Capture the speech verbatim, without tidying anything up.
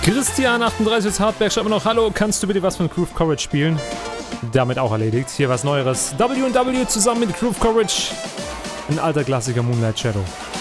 Christian achtunddreißig Hardback schreibt mir noch: Hallo, kannst du bitte was von Groove Courage spielen? Damit auch erledigt. Hier was Neueres. W und W zusammen mit Groove Courage. Ein alter Klassiker, Moonlight Shadow.